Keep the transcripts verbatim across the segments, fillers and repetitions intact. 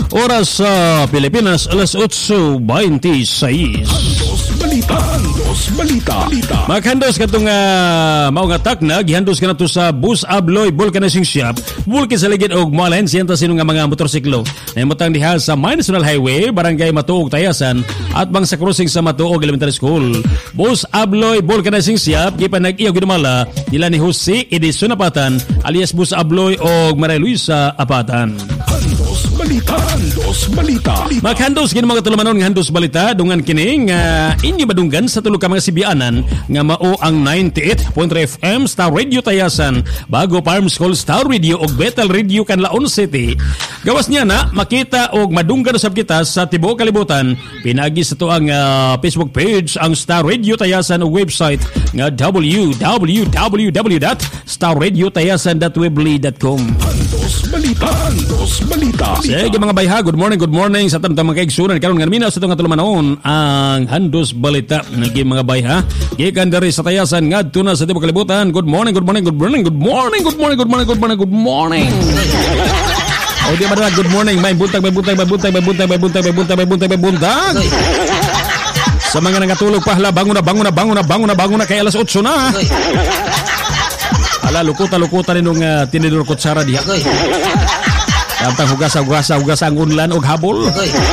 Oras sa Pilipinas, alas otso twenty-six. Balita, Handos Balita, Balita. Maghandos ka itong uh, maong atak na, gihandos ka na ito sa Bus Abloy Vulcanizing Shop, Vulcan sa ligid og Moalen, siyenta sino nga mga motorsiklo. Naimutang diha sa May National Highway, Barangay Matuog, Tayasan, at bang sa crossing sa Matuog Elementary School. Bus Abloy Vulcanizing Shop, gipa nag-iyaw ginumala, nila ni Jose Edison Apatan, alias Bus Abloy o Maria Luisa Apatan. Handos Balita, Handos Balita. Maghandos gini mga tulumanon nga handos balita dungan kini nga inyo madunggan sa tulog ka mga sibianan nga mao ang ninety-eight point three F M Star Radio Tayasan, Bago Farm School Star Radio og Bethel Radio Canlaon City. Gawas niya na makita og madunggan usab kita sa tibuok kalibutan pinagi sa tuang uh, Facebook page ang Star Radio Tayasan og website nga w w w dot star radio tayasan dot weebly dot com. Handos Balita, Handos Balita. Sige mga bayha, good morning, good morning sa tanong mga kaigsunan karon nga minaw sa itong atulumanon ang Handos Balita nagi mga bayha gikan diri sa Tayasan ngadto na sa tibuok kalibutan. Good morning, good morning, good morning, good morning, good morning, good morning, good morning, good morning. O di ba na good morning, may buntag, may buntag, may buntag, may buntag, may buntag, may buntag, may buntag, may buntag. Sa mga nangatulog pa, hala, bangon na, bangon na, bangon na, bangon na, bangon na, kay alas otso na. Hala, lukuta-lukuta rin nung uh, tinidor kutsara diha. Tantang hugasa, hugasa, hugasa ang unlan o habol.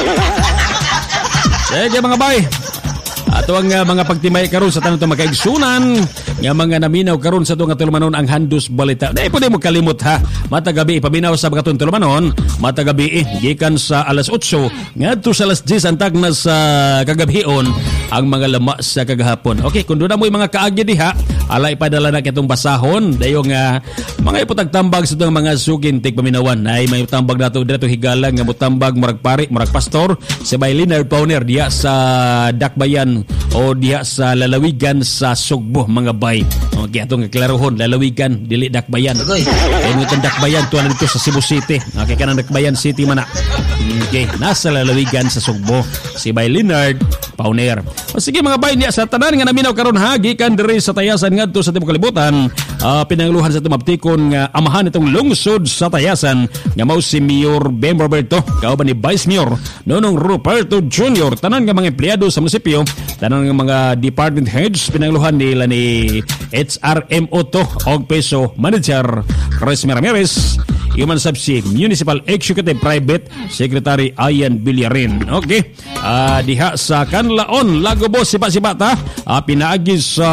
Sige mga bay. Ato ang uh, mga pagtimay karon sa tanong mga kaigsunan nga mga naminaw karon sa itong atulumanon ang Handos Balita. Dahil po di mo kalimot ha. Matagabi ipaminaw sa mga atulumanon. Matagabi gikan sa alas otso ngadto sa alas diyes antag na sa kagabion ang mga lama sa kagahapon. Okay, kung doon na mo yung mga kaagi diha, ala ipadala na kitong basahon dayong uh, mga ipotagtambag sa itong mga sugintik paminawan. Ay may tambag nato dito higalang nga mutambag murag pari, murag pastor si Bailiner Pauner diha sa Dakbayan o diha sa lalawigan sa Sugbo mga bay. Okay, atong klarohon lalawigan dili Dakbayan. Okay, mo itong Dakbayan tuwa na dito sa Cebu City. Okay, kanang Dakbayan City man na. Okay, nasa lalawigan sa Sugbo si Bailiner Pauner. O sige mga bay niya sa tanan nga naminaw karon ha gikan diri sa Tayasan ngadto sa tibuok kalibutan. Uh, pinangluhan sa tumaptikon nga amahan itong lungsod sa Tayasan nga mao si Mayor Ben Roberto kauban ni Vice Mayor Nonong Ruperto Junior tanan nga mga empleyado sa munisipyo, tanan nga mga department heads pinangluhan nila ni H R M O to og peso manager Chris Ramirez, human sub si Municipal Executive Private Secretary Ayan Villarin. Okay, uh, diha sa Canlaon Lagobo sipa-sipata uh, pinaagi sa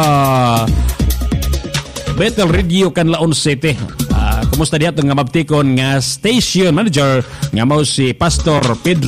Bethel Radio Canlaon City. Uh, kumusta diha itong nga mabtikon nga station manager nga mao si Pastor Pedro